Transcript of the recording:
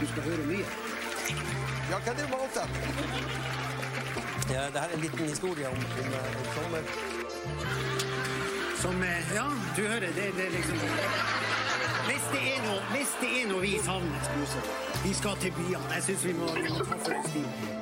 skal høre mye. Ja, kan du måte? Ja, det her en liten historie om sommer. Som, ja, du hører, det liksom... Hvis det er noe vi savner, vi skal til byene. Jeg synes vi må ta for oss tid.